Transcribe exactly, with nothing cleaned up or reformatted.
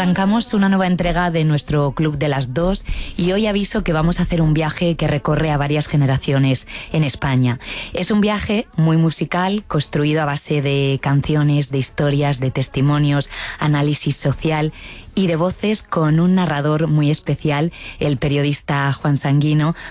Arrancamos una nueva entrega de nuestro Club de las Dos y hoy aviso que vamos a hacer un viaje que recorre a varias generaciones en España. Es un viaje muy musical, construido a base de canciones, de historias, de testimonios, análisis social y de voces, con un narrador muy especial, el periodista Juan Sanguino,